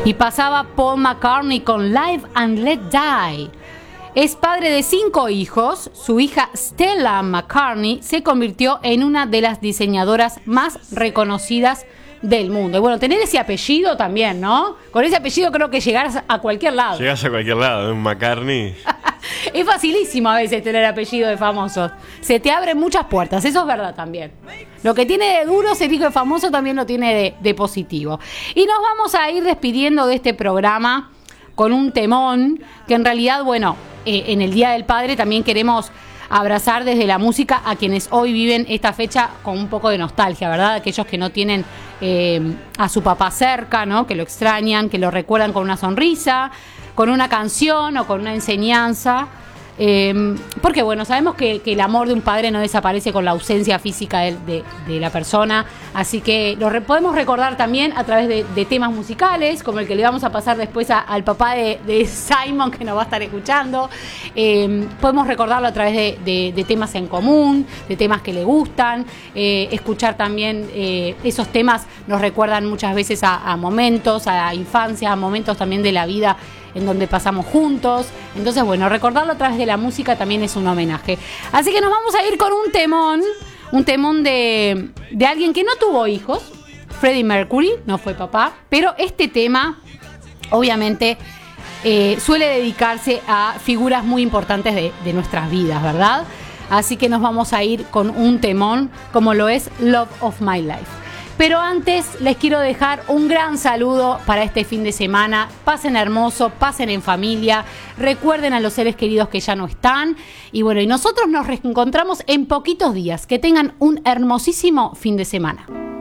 Y pasaba Paul McCartney con Live and Let Die. Es padre de 5 hijos. Su hija Stella McCartney se convirtió en una de las diseñadoras más reconocidas del mundo. Y bueno, tener ese apellido también, ¿no? Con ese apellido creo que llegás a cualquier lado. Llegás a cualquier lado, un McCartney. Es facilísimo a veces tener apellido de famosos. Se te abren muchas puertas, eso es verdad también. Lo que tiene de duro ser hijo de famoso también lo tiene de positivo. Y nos vamos a ir despidiendo de este programa con un temón que en realidad, bueno, en el Día del Padre también queremos abrazar desde la música a quienes hoy viven esta fecha con un poco de nostalgia, ¿verdad? Aquellos que no tienen a su papá cerca, ¿no? Que lo extrañan, que lo recuerdan con una sonrisa, con una canción o con una enseñanza. Porque bueno, sabemos que el amor de un padre no desaparece con la ausencia física de la persona, así que lo podemos recordar también a través de temas musicales, como el que le vamos a pasar después al papá de Simon, que nos va a estar escuchando. Podemos recordarlo a través de temas en común, de temas que le gustan, escuchar también esos temas nos recuerdan muchas veces a momentos, a infancia, a momentos también de la vida en donde pasamos juntos. Entonces, bueno, recordarlo a través de la música también es un homenaje. Así que nos vamos a ir con un temón de alguien que no tuvo hijos. Freddie Mercury, no fue papá, pero este tema, obviamente, suele dedicarse a figuras muy importantes de nuestras vidas, ¿verdad? Así que nos vamos a ir con un temón como lo es Love of My Life. Pero antes les quiero dejar un gran saludo para este fin de semana. Pasen hermoso, pasen en familia, recuerden a los seres queridos que ya no están. Y bueno, y nosotros nos reencontramos en poquitos días. Que tengan un hermosísimo fin de semana.